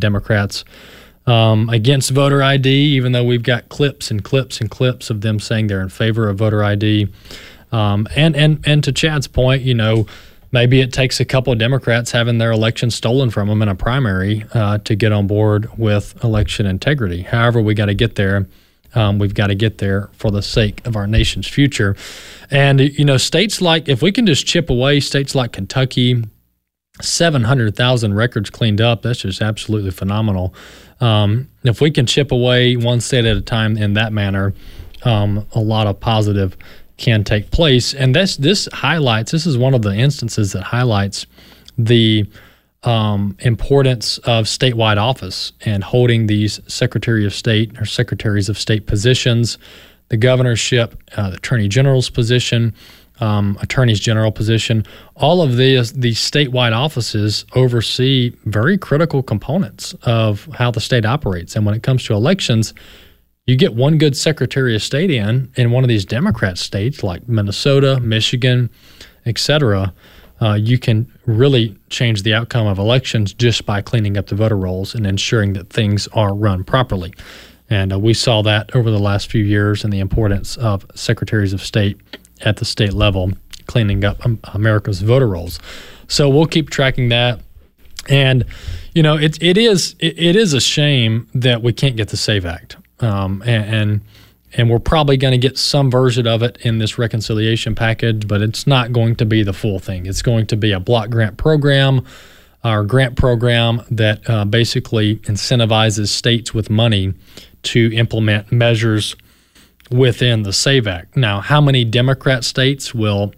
Democrats against voter ID, even though we've got clips and clips and clips of them saying they're in favor of voter ID. And to Chad's point, maybe it takes a couple of Democrats having their election stolen from them in a primary to get on board with election integrity. However, we got to get there. We've got to get there for the sake of our nation's future. And, states like, if we can just chip away, states like Kentucky, 700,000 records cleaned up, that's just absolutely phenomenal. If we can chip away one state at a time in that manner, a lot of positive can take place. And this is one of the instances that highlights the importance of statewide office and holding these Secretary of State or Secretaries of State positions, the governorship, the Attorney General's position, Attorney's General position. All of these statewide offices oversee very critical components of how the state operates. And when it comes to elections, you get one good Secretary of State in one of these Democrat states like Minnesota, Michigan, et cetera, you can really change the outcome of elections just by cleaning up the voter rolls and ensuring that things are run properly. And we saw that over the last few years and the importance of Secretaries of State at the state level cleaning up America's voter rolls. So we'll keep tracking that. And, it is a shame that we can't get the SAVE Act. And we're probably going to get some version of it in this reconciliation package, but it's not going to be the full thing. It's going to be a block grant program, our grant program that basically incentivizes states with money to implement measures within the SAVE Act. Now, how many Democrat states will,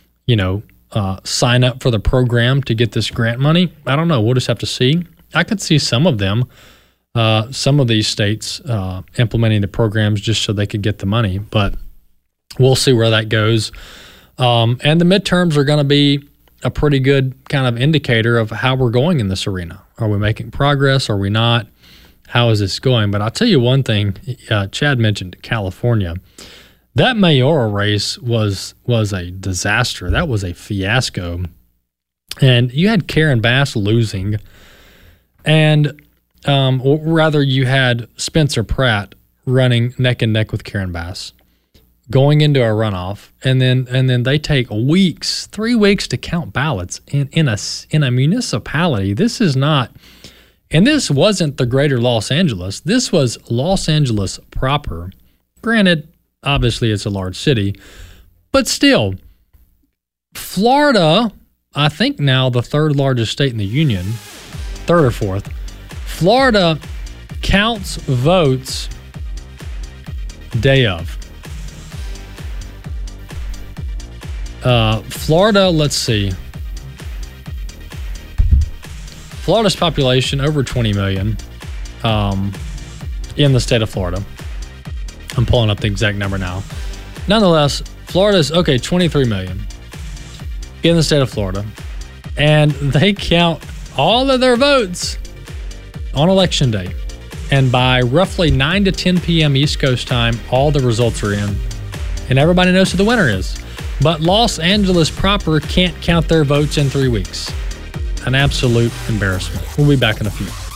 sign up for the program to get this grant money? I don't know. We'll just have to see. I could see some of them. Some of these states implementing the programs just so they could get the money, but we'll see where that goes. And the midterms are going to be a pretty good kind of indicator of how we're going in this arena. Are we making progress? Are we not? How is this going? But I'll tell you one thing, Chad mentioned California. That mayoral race was a disaster. That was a fiasco. And you had Karen Bass losing, and or rather, you had Spencer Pratt running neck and neck with Karen Bass, going into a runoff, and then they take 3 weeks to count ballots in a municipality. This is not, and this wasn't the greater Los Angeles. This was Los Angeles proper. Granted, obviously it's a large city, but still, Florida, I think now the third largest state in the union, third or fourth. Florida counts votes day of. Florida, let's see. Florida's population over 20 million in the state of Florida. I'm pulling up the exact number now. Nonetheless, Florida's, 23 million in the state of Florida. And they count all of their votes on election day. And by roughly 9 to 10 p.m. East Coast time, all the results are in. And everybody knows who the winner is. But Los Angeles proper can't count their votes in 3 weeks. An absolute embarrassment. We'll be back in a few.